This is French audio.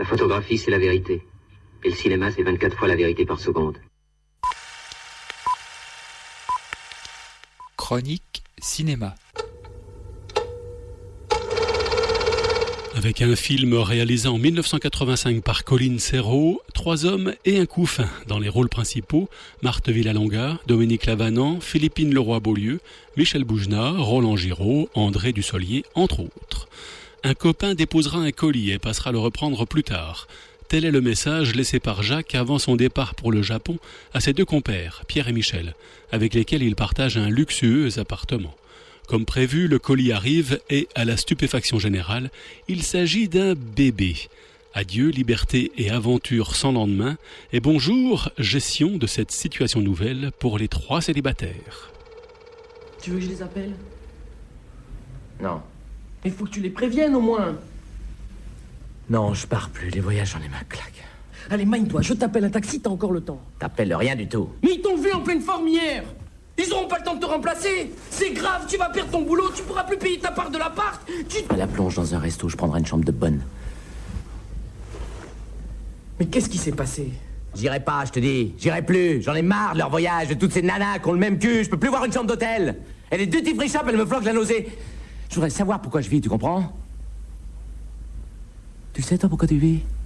photographie, c'est la vérité. Et le cinéma, c'est 24 fois la vérité par seconde. Chronique cinéma. Avec un film réalisé en 1985 par Colin Serrault, 3 hommes et un couffin dans les rôles principaux, Marthe Villalonga, Dominique Lavanant, Philippine Leroy-Beaulieu, Michel Boujna, Roland Giraud, André Dussolier, entre autres. Un copain déposera un colis et passera le reprendre plus tard. Tel est le message laissé par Jacques avant son départ pour le Japon à ses 2 compères, Pierre et Michel, avec lesquels il partage un luxueux appartement. Comme prévu, le colis arrive et, à la stupéfaction générale, il s'agit d'un bébé. Adieu, liberté et aventure sans lendemain, et bonjour, gestion de cette situation nouvelle pour les 3 célibataires. Tu veux que je les appelle? Non. Il faut que tu les préviennes au moins. Non, je pars plus. Les voyages, j'en ai ma claque. Allez, magne-toi, je t'appelle un taxi, t'as encore le temps. T'appelles rien du tout. Mais ils t'ont vu en pleine forme hier. Ils auront pas le temps de te remplacer. C'est grave, tu vas perdre ton boulot, tu pourras plus payer ta part de l'appart. À la plonge dans un resto, je prendrai une chambre de bonne. Mais qu'est-ce qui s'est passé? J'irai pas, je te dis. J'irai plus. J'en ai marre de leur voyage, de toutes ces nanas qui ont le même cul. Je peux plus voir une chambre d'hôtel. Et les duty free shop, elles me floquent la nausée. Je voudrais savoir pourquoi je vis, tu comprends? Tu sais, toi, pourquoi tu vis?